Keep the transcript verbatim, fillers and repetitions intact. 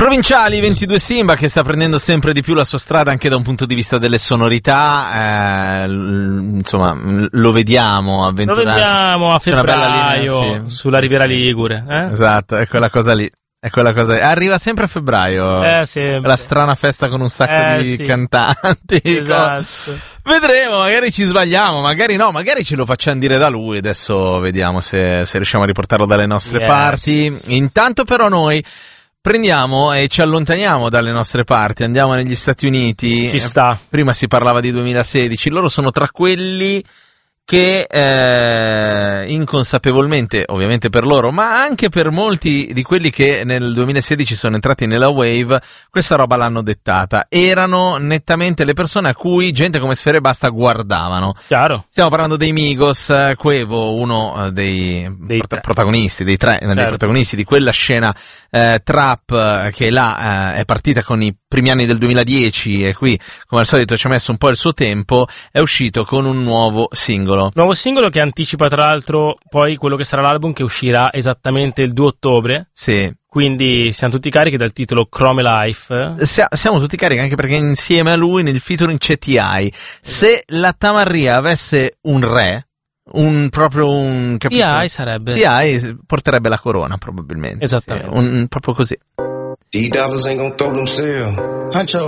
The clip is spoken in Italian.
Provinciali ventidue Simba, che sta prendendo sempre di più la sua strada anche da un punto di vista delle sonorità, eh, l- insomma lo vediamo avventurarsi. Lo vediamo a febbraio linea, sì, sulla sì, Riviera sì. Ligure, eh? Esatto, è quella cosa lì. È quella cosa. Arriva sempre a febbraio. Eh, sempre. La strana festa con un sacco Eh, di sì. cantanti. Esatto. Vedremo, magari ci sbagliamo, magari no, magari ce lo facciamo dire da lui. Adesso vediamo se, se riusciamo a riportarlo dalle nostre Yes. parti. Intanto però noi prendiamo e ci allontaniamo dalle nostre parti, andiamo negli Stati Uniti. Ci sta. Prima si parlava di duemilasedici, loro sono tra quelli che eh, inconsapevolmente, ovviamente per loro, ma anche per molti di quelli che nel duemilasedici sono entrati nella Wave, questa roba l'hanno dettata. Erano nettamente le persone a cui gente come Sfera Ebbasta guardavano. Chiaro. Stiamo parlando dei Migos, eh, Quavo, uno eh, dei, Dei prota- tre. protagonisti, dei tre, Certo. dei protagonisti di quella scena eh, trap eh, che là eh, è partita con i primi anni del duemiladieci e qui, come al solito, ci ha messo un po' il suo tempo, è uscito con un nuovo singolo. Nuovo singolo che anticipa tra l'altro poi quello che sarà l'album, che uscirà esattamente il due ottobre. Sì. Quindi siamo tutti carichi dal titolo Chrome Life. Sia- siamo tutti carichi anche perché insieme a lui nel featuring c'è T I. Se la Tamarria avesse un re, un proprio un T I sarebbe. T I porterebbe la corona probabilmente. Esattamente. Sì, un, proprio così. D dollars ain't gonna throw them sell. Huncho,